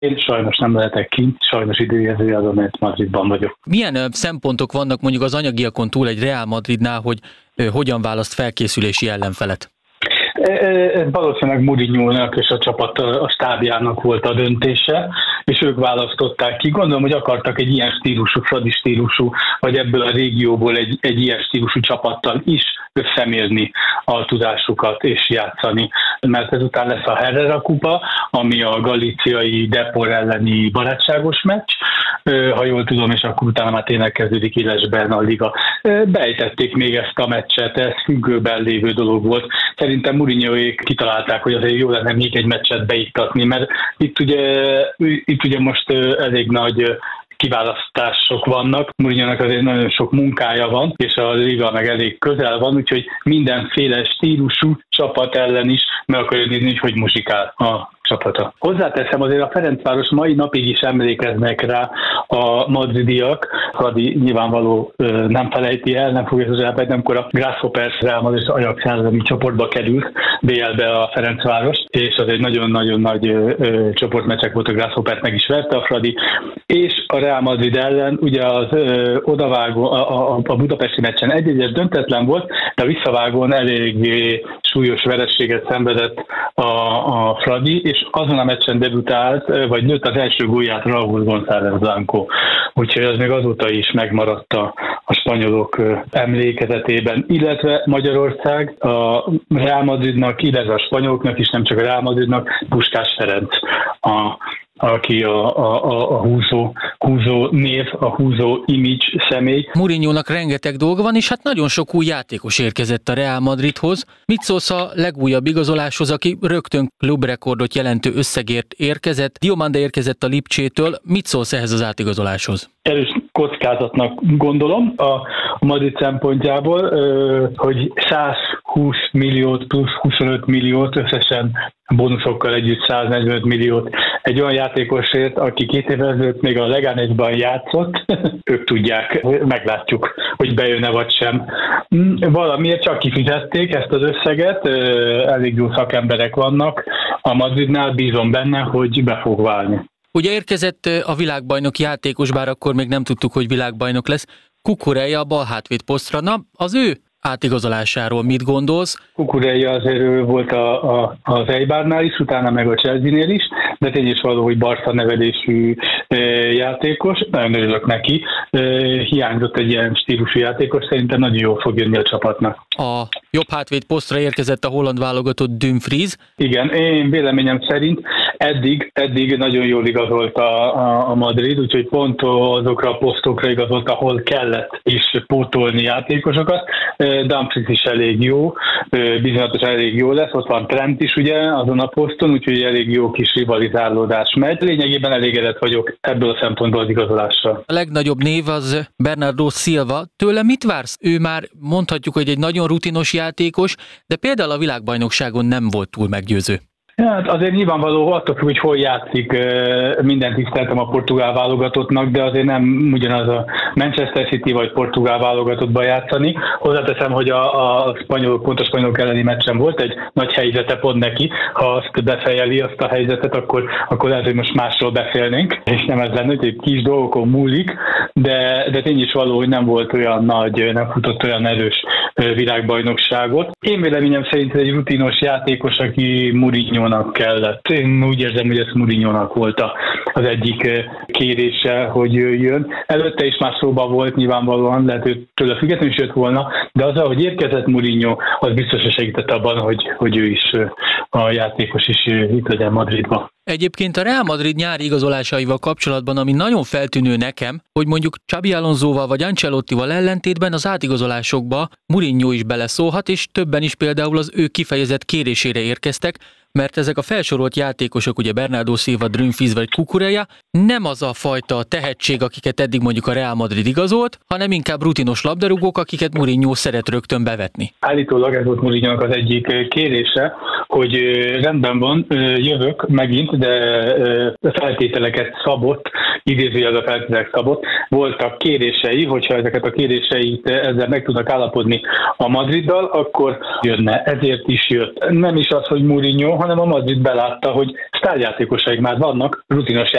Én sajnos nem lehetek kint, sajnos időjelzőjelző, mert Madridban vagyok. Milyen szempontok vannak mondjuk az anyagiakon túl egy Real Madridnál, hogy hogyan választ felkészülési ellenfelet? Ez valószínűleg Mourinhónak és a csapat a stábjának volt a döntése, és ők választották ki. Gondolom, hogy akartak egy ilyen stílusú, fradi stílusú, vagy ebből a régióból egy ilyen stílusú csapattal is összemérni a tudásukat és játszani. Mert ezután lesz a Herrera kupa, ami a galíciai Depor elleni barátságos meccs, ha jól tudom, és akkor utána már tényleg kezdődik élesben a liga. Beejtették még ezt a meccset, ez függőben lévő dolog volt. Szerintem Mourinhoék kitalálták, hogy azért jó lenne még egy meccset beiktatni, mert itt ugye most elég nagy kiválasztások vannak. Mourinhónak azért nagyon sok munkája van, és a liga meg elég közel van, úgyhogy mindenféle stílusú csapat ellen is meg akarja nézni, hogy muzsikál a csapata. Hozzáteszem, azért a Ferencváros mai napig is emlékeznek rá a madridiak. Fradi nyilvánvaló nem felejti el, nem fogja az elfelejteni, amikor a Grasshoppers Real Madrid Ajax elleni csoportba került BL-be a Ferencváros, és az egy nagyon-nagyon nagy csoportmeccsek volt, a Grasshoppert meg is verte a Fradi, és a Real Madrid ellen ugye az odavágó, a budapesti meccsen 1-1-es döntetlen volt, de a visszavágón elég súlyos vereséget szenvedett a Fradi, és azon a meccsen debütált, vagy lőtt az első gólját Raúl González Blanco. Úgyhogy az még azóta is megmaradt a spanyolok emlékezetében, illetve Magyarország a Real Madridnak, illetve a spanyoloknak is, nem csak a Real Madridnak, Puskás Ferenc, aki a húzó név, a húzó image személy. Mourinhónak rengeteg dolga van, és hát nagyon sok új játékos érkezett a Real Madridhoz. Mit szólsz a legújabb igazoláshoz, aki rögtön klubrekordot jelentő összegért érkezett? Diomande érkezett a Lipcsétől. Mit szólsz ehhez az átigazoláshoz? Erős kockázatnak gondolom a Madrid szempontjából, hogy 120 milliót plusz 25 milliót, összesen bónuszokkal együtt 145 milliót egy olyan játékosért, aki 2 évvel ezelőtt még a Leganésban játszott, ők tudják, meglátjuk, hogy bejön-e vagy sem. Valamiért csak kifizették ezt az összeget, elég jó szakemberek vannak a Madridnál, bízom benne, hogy be fog válni. Ugye érkezett a világbajnok játékos, bár akkor még nem tudtuk, hogy világbajnok lesz, Cucurella a balhátvéd posztra. Na, az ő átigazolásáról mit gondolsz? Cucurella azért ő volt az Eibarnál is, utána meg a Chelsea-nél is, de tény is való, hogy Barca nevelésű játékos, nagyon örülök neki. Hiányzott egy ilyen stílusú játékos, szerintem nagyon jól fog jönni a csapatnak. A jobb hátvéd posztra érkezett a holland válogatott Dumfries. Igen, én véleményem szerint eddig nagyon jól igazolt a Madrid, úgyhogy pont azokra a posztokra igazolt, ahol kellett is pótolni játékosokat. Dumfries is elég jó, bizonyatos elég jó lesz, ott van Trent is ugye azon a poszton, úgyhogy elég jó kis rivalizálódás megy. Lényegében elégedett vagyok ebből a szempontból az igazolással. A legnagyobb név az Bernardo Silva. Tőle mit vársz? Ő már mondhatjuk, hogy egy nagyon rutinos játékos, de például a világbajnokságon nem volt túl meggyőző. Hát azért nyilvánvaló attól függ, hogy hol játszik, minden tiszteltem a portugál válogatottnak, de azért nem ugyanaz a Manchester City vagy portugál válogatottban játszani. Hozzáteszem, hogy a spanyolok elleni meccsen volt egy nagy helyzete pont neki, ha azt befejeli azt a helyzetet, akkor lehet, hogy most másról beszélnénk, és nem ez lenne, hogy egy kis dolgokon múlik, de tény is való, hogy nem volt olyan nagy, nem futott olyan erős világbajnokságot. Én véleményem szerint egy rutinos játékos, aki Mourinhónak kellett. Én úgy érzem, hogy ez Mourinhónak volt az egyik kérése, hogy jöjjön. Előtte is már szóba volt, nyilvánvalóan lehet, hogy tőle függetlenül is jött volna, de az, hogy érkezett Mourinho, az biztos, hogy segített abban, hogy ő is, a játékos is itt legyen Madridban. Egyébként a Real Madrid nyári igazolásaival kapcsolatban, ami nagyon feltűnő nekem, hogy mondjuk Xabi Alonsoval vagy Ancelottival ellentétben az átigazolásokba Mourinho is beleszólhat, és többen is például az ő kifejezett kérésére érkeztek, mert ezek a felsorolt játékosok, ugye Bernardo Silva, Dumfries vagy Cucurella, nem az a fajta tehetség, akiket eddig mondjuk a Real Madrid igazolt, hanem inkább rutinos labdarúgók, akiket Mourinho szeret rögtön bevetni. Állítólag ez volt Mourinhónak az egyik kérése, hogy rendben van, jövök megint, de feltételeket szabott, idézőjelbe feltételek szabott, voltak kérései, hogyha ezeket a kéréseit ezzel meg tudnak állapodni a Madriddal, akkor jönne. Ezért is jött. Nem is az, hogy Mourinho, hanem a Madrid belátta, hogy sztárjátékosaik már vannak, rutinos